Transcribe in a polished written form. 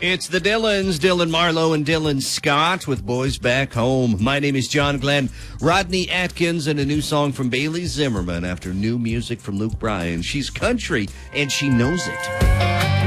It's the Dylans, Dylan Marlowe and Dylan Scott with Boys Back Home. My name is John Glenn. Rodney Atkins and a new song from Bailey Zimmerman after new music from Luke Bryan. She's country and she knows it.